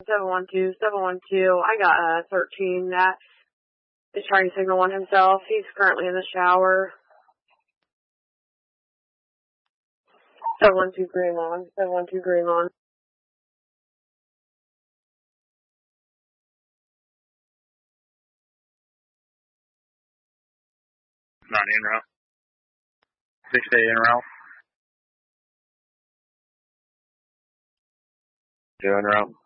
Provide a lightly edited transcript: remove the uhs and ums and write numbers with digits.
712. I got 13 that is trying to signal on himself. He's currently in the shower. 712 Green Lawn. 712 Green Lawn. Not en route. 6-8 en route. 2 en route.